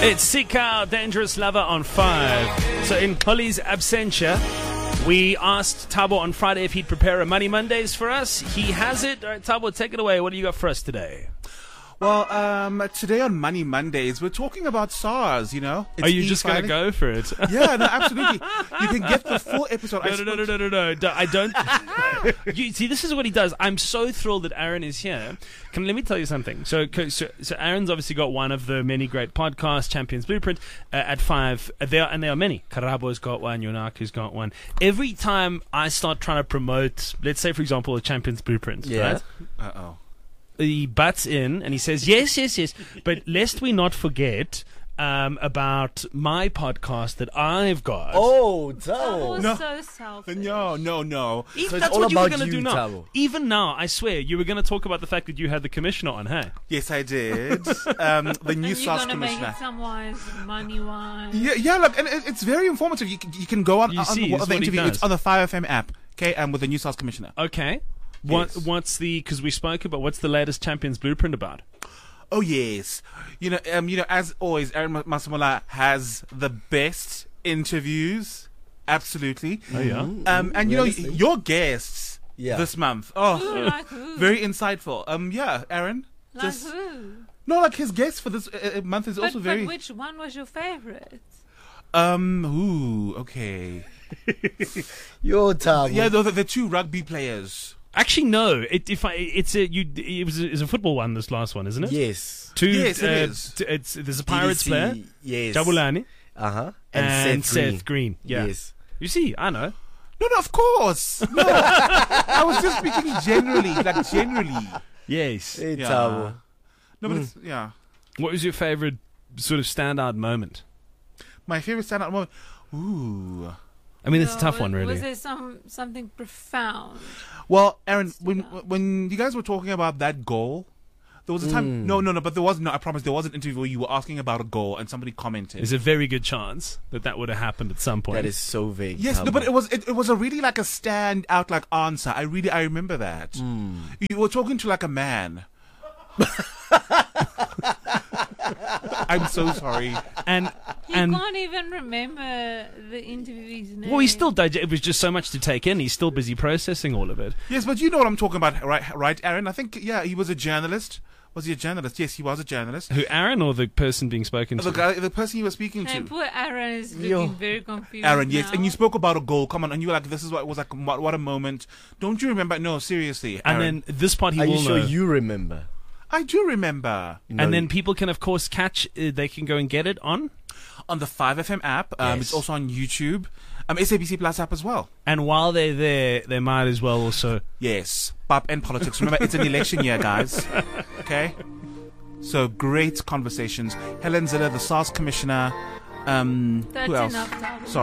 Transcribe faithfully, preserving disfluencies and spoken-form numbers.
It's Sika, Dangerous Lover on five. So in Holly's absentia, we asked Thabo on Friday if he'd prepare a Money Mondays for us. He has it. All right, Thabo, take it away. What do you got for us today? Well, um, today on Money Mondays, we're talking about SARS, you know. It's Are you just going to e-filing. go for it? Yeah, no, absolutely. You can get the full episode. I No, no, no, spoke- no, no, no, no. I don't. you, see, this is what he does. I'm so thrilled that Aaron is here. Can let me tell you something. So, so, so Aaron's obviously got one of the many great podcasts, Champions Blueprint, uh, at five. Uh, there and there are many. Karabo's got one. Yonaku's got one. Every time I start trying to promote, let's say, for example, a Champions Blueprint, Yeah. right? Uh-oh. He butts in and he says, yes, yes, yes. But lest we not forget um, about my podcast that I've got. Oh, That Thabo. was No. so selfish. No, no, no. If So it's that's all what you were about going to you, do now. Thabo. Even now, I swear, you were going to talk about the fact that you had the commissioner on, hey? Yes, I did. Um, the new And you're SARS gonna make commissioner. it some wise, money wise. Yeah, yeah, look, and it, it's very informative. You can, you can go on, You on see, the, it's on the what he interview. does. It's on the five F M app, okay, um, with the new SARS commissioner. Okay. What, Yes. What's the, because we spoke about, what's the latest Champions Blueprint about? Oh yes, you know, um, you know, as always, Aaron Ma- Masemola has the best interviews. Absolutely. Oh, yeah? Um, and you know, Realistic. your guests Yeah. this month. Oh, Who, like who? very insightful. Um, yeah, Aaron. like Just who? no, like his guest for this uh, uh, month is But, also but very. which one was your favorite? Um, ooh, okay. Yo, Thabo. Yeah, the, the, the two rugby players. Actually, no. It, if I, it's a, you, it was a, it's a football one, this last one, isn't it? Yes. Two, Yes, it uh, is. t- it's, there's a Pirates D D C, player, Yes. Jabulani, Uh-huh. and, And, Seth Green. Seth Green. Yeah. Yes. You see, I know. No, no, of course. No, I was just speaking generally, like generally. Yes. Hey, Yeah. Thabo. No, but it's, yeah. What was your favorite sort of standout moment? My favorite standout moment. Ooh. I mean, it's No, a tough was- one, really. Was there some something profound? Well, Aaron, when Yeah. when you guys were talking about that goal, there was a time. No, no, no. But there was no. I promise, there was an interview where you were asking about a goal, and somebody commented. There's a very good chance that that would have happened at some point. That is so vague. Yes, no, Thabo. but it was it, it was a really like a stand out like answer. I really I remember that. You were talking to like a man. I'm so sorry. and He and can't even remember the interviewee's name. well, he still dig- it was just so much to take in. He's still busy processing all of it. Yes, but you know what I'm talking about, right? Right, Aaron? I think yeah, he was a journalist. Was he a journalist? Yes, he was a journalist. Who, Aaron, or the person being spoken to? The guy, the person you were speaking And to. poor Aaron is looking Yo. very confused. Aaron, yes, now. and you spoke about a goal. Come on, and you were like, "This is what it was like. What, what a moment!" Don't you remember? No, seriously, and Aaron. then this part he Are will you sure know. you remember? I do remember No, and then people can, of course, catch. Uh, they can go and get it on. on the five F M app. Um, Yes. It's also on YouTube, um, S A B C Plus app as well. And while they're there, they might as well also. Yes, pop and politics. Remember, it's an election year, guys. Okay, so great conversations. Helen Ziller, the SARS commissioner. Um, That's who else? enough, Thabo. Sorry.